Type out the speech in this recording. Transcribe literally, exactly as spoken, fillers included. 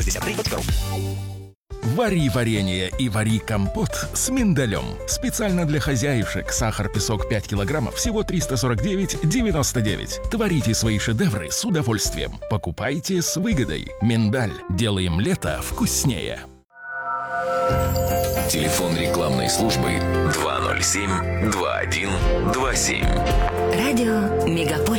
шестьдесят три точка ру. Вари варенье и вари компот с миндалем. Специально для хозяюшек. Сахар, песок пять килограммов, всего триста сорок девять девяносто девять. Творите свои шедевры с удовольствием. Покупайте с выгодой. Миндаль. Делаем лето вкуснее. Телефон рекламной службы два ноль семь два один два семь. Радио Мегаполис.